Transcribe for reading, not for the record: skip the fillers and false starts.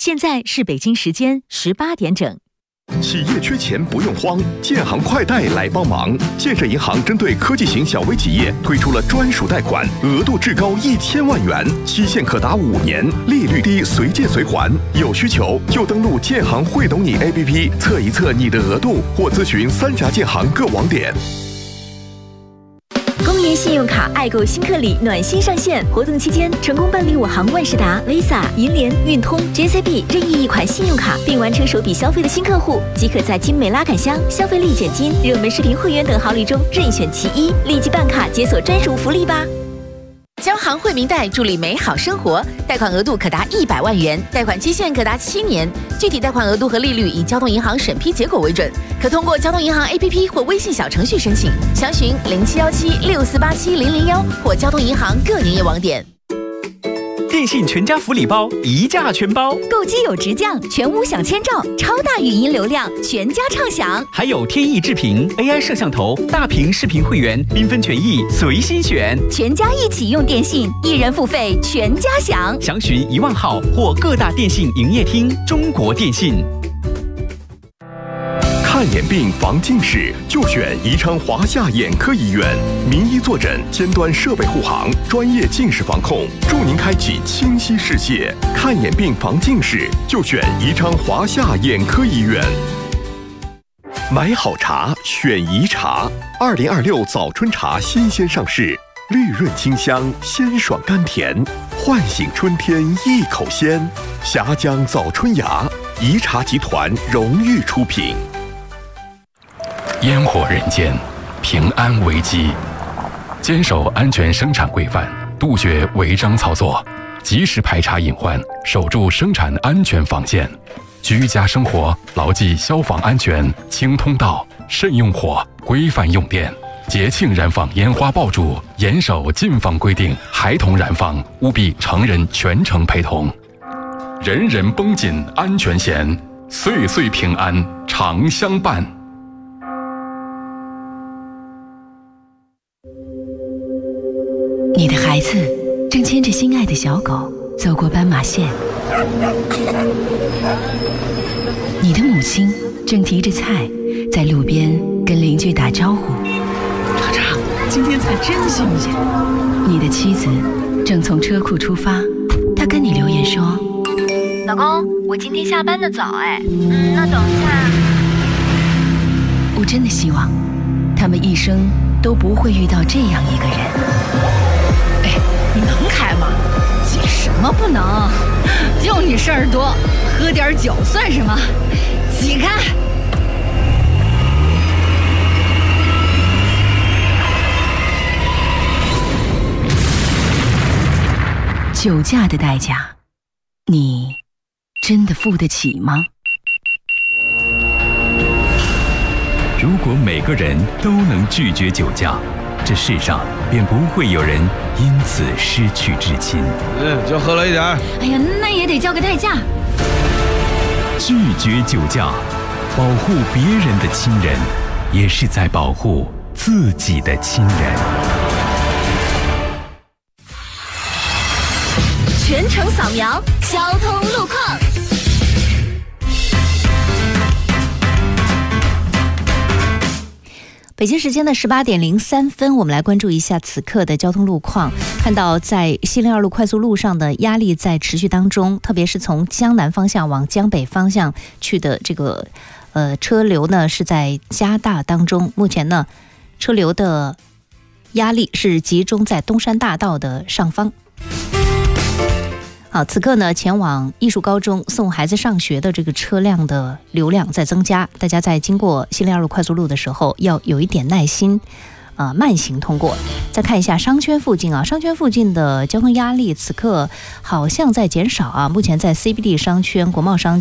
现在是北京时间18点整。 企业缺钱不用慌，建行快贷来帮忙。建设银行针对科技型小微企业推出了专属贷款，额度至高1000万元，期限可达5年，利率低，随借随还。有需求就登录建行会懂你 APP 测一测你的额度，或咨询3家建行各网点。 公银信用卡爱购新客礼暖心上线，活动期间成功办理我行万事达、Visa、银联、运通、JCB 任意一款信用卡，并完成首笔消费的新客户，即可在精美拉杆箱、消费立减金、热门视频会员等好礼中任选其一，立即办卡解锁专属福利吧！交行惠民贷助力美好生活，贷款额度可达100万元，贷款期限可达7年，具体贷款额度和利率以交通银行审批结果为准，可通过交通银行 APP 或微信小程序申请，详询071764870001或交通银行各营业网点。 电信全家福利包一价全包， 购机有直降，全屋享千兆，超大语音流量，全家畅享。 还有天翼智屏 AI 摄像头、大屏视频会员，缤纷权益随心选。 全家一起用电信，一人付费全家享。 详询1万号或各大电信营业厅。中国电信。 看眼病防近视就选宜昌华夏眼科医院，名医坐诊，尖端设备护航，专业近视防控，助您开启清晰视线。看眼病防近视就选宜昌华夏眼科医院。买好茶选宜茶，2026早春茶新鲜上市，绿润清香，鲜爽甘甜，唤醒春天一口鲜。峡江早春芽，宜茶集团荣誉出品。 烟火人间，平安危机。坚守安全生产规范，杜绝违章操作，及时排查隐患，守住生产安全防线。居家生活牢记消防安全，清通道，慎用火，规范用电。节庆燃放烟花爆竹，严守禁放规定，孩童燃放务必成人全程陪同。人人绷紧安全弦，岁岁平安常相伴。 你的孩子正牵着心爱的小狗走过斑马线，你的母亲正提着菜在路边跟邻居打招呼。 厂长，今天菜真新鲜。 你的妻子正从车库出发，她跟你留言说： 老公，我今天下班的早那等一下。 我真的希望他们一生都不会遇到这样一个人。 你能开吗？急什么不能？就你事儿多，喝点酒算什么？挤开！ 酒驾的代价，你真的付得起吗？ 如果每个人都能拒绝酒驾，这世上便不会有人因此失去至亲。 就喝了一点。 哎呀，那也得交个代价。 拒绝酒驾，保护别人的亲人，也是在保护自己的亲人。 全程扫描交通路况。北京时间的18点03分，我们来关注一下此刻的交通路况。看到在西陵2路快速路上的压力在持续当中，特别是从江南方向往江北方向去的这个车流呢是在加大当中。目前呢，车流的压力是集中在东山大道的上方。好，此刻呢，前往艺术高中送孩子上学的这个车辆的流量在增加，大家在经过西陵2路快速路的时候要有一点耐心，慢行通过。再看一下商圈附近商圈附近的交通压力此刻好像在减少目前在 CBD 商圈、国贸商